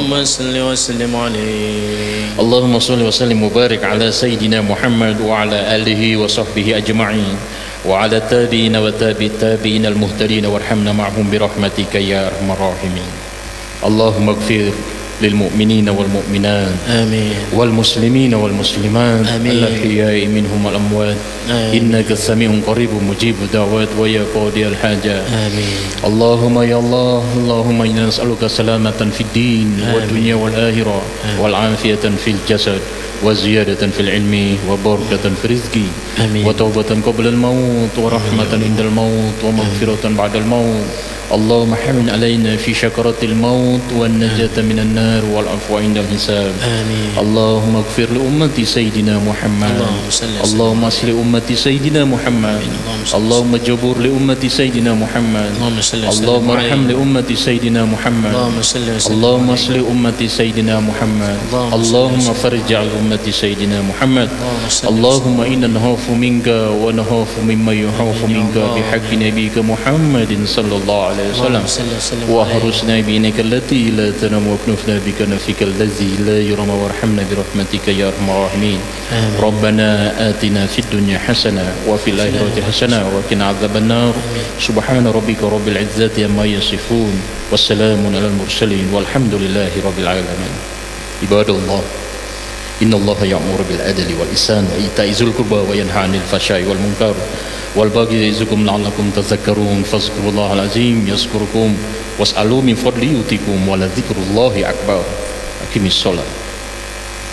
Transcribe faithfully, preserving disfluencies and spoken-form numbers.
اللهم صل وسلم عليه. اللهم صل وسلم وبارك على سيدنا محمد وعلى آله وصحبه أجمعين وعلى التابعين وتابع التابعين المهتدين وارحمنا معهم برحمتك يا أرحم الراحمين. اللهم اغفر للمؤمنين والمؤمنات آمين والمسلمين والمسلمات الأحياء منهم والأموات إنك سميع قريب مجيب الدعوات ويا قاضي الحاجات. آمين. اللهم يا الله اللهم إنا نسألك سلامة في الدين والدنيا والآخرة والعافية في الجسد وزيادة في العلم وبركة في الرزق وتوبة قبل الموت ورحمة عند الموت ومغفرة بعد الموت. اللهم حمل علينا في شكرة الموت والنجاة من النار والعفو عند الحساب. آمين. اللهم اغفر لأمة سيدنا محمد. اللهم اصل أمة سيدنا محمد. اللهم جبر لأمة سيدنا محمد. اللهم ارحم لأمة سيدنا محمد. اللهم اصل أمة سيدنا محمد. اللهم فرج عن أمة سيدنا محمد. اللهم إنا نخاف منك ونخاف ممن يخاف منك بحق نبيك محمد صلى الله عليه وسلم وأحرسنا بينك التي لا تنام واكنفنا بكنفك الذي لا يرام وارحمنا برحمتك يا أرحم الراحمين. ربنا آتنا في الدنيا حسنة وفي الآخرة حسنة وقنا عذاب النار. سبحان ربك رب العزة عما يصفون والسلام على المرسلين والحمد لله رب العالمين. عباد الله إن الله يأمر بالعدل والإحسان وإيتاء ذي القربى وينهى عن الفحشاء والمنكر والبغي يعظكم لعلكم تذكرون فاذكروا الله العظيم يذكركم واسألوا من فضله يؤتكم ولذكر الله أكبر. أقم الصلاة.